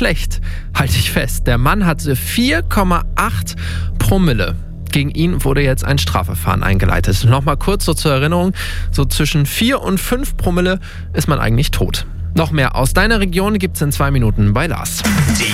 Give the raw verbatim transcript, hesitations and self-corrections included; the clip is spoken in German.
schlecht. Halte ich fest, der Mann hatte vier Komma acht Promille. Gegen ihn wurde jetzt ein Strafverfahren eingeleitet. Nochmal kurz so zur Erinnerung, so zwischen vier und fünf Promille ist man eigentlich tot. Noch mehr aus deiner Region gibt's in zwei Minuten bei Lars.